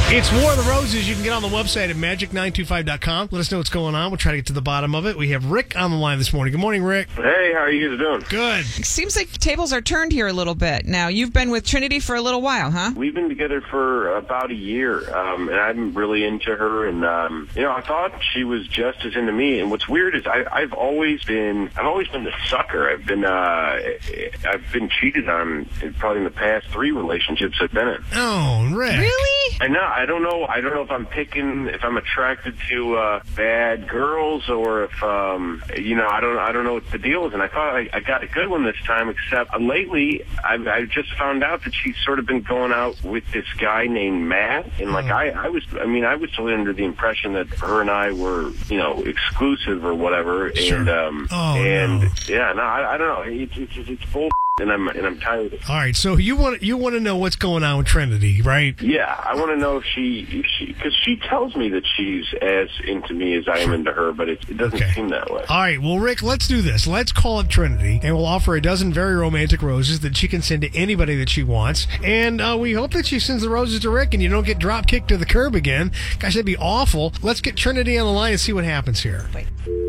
It's War of the Roses. You can get on the website at magic925.com. Let us know what's going on. We'll try to get to the bottom of it. We have Rick on the line this morning. Good morning, Rick. Hey, how are you guys doing? Good. Seems like tables are turned here a little bit. Now, you've been with Trinity for a little while, huh? We've been together for about a year, and I'm really into her, and, I thought she was just as into me, and what's weird is I've always been the sucker. I've been cheated on probably in the past 3 relationships I've been in. Oh, Rick. Really? I know. I don't know if I'm attracted to bad girls or if I don't know what the deal is. And I thought I got a good one this time. Except lately, I've just found out that she's sort of been going out with this guy named Matt. And I was still under the impression that her and I were exclusive or whatever. Sure. And I don't know. It's bull. And I'm tired of it. All right, so you want to know what's going on with Trinity, right? Yeah, I want to know if she because she tells me that she's as into me as I am into her, but it doesn't seem that way. All right, well, Rick, let's do this. Let's call up Trinity, and we'll offer a dozen very romantic roses that she can send to anybody that she wants. And we hope that she sends the roses to Rick, and you don't get drop kicked to the curb again. Gosh, that'd be awful. Let's get Trinity on the line and see what happens here. Wait.